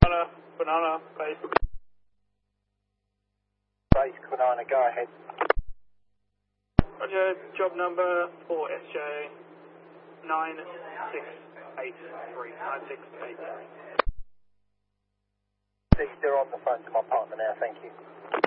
Banana, base. Base Banana, go ahead. Roger, job number 4SJ 9683. 9683. They're on the phone to my partner now, thank you.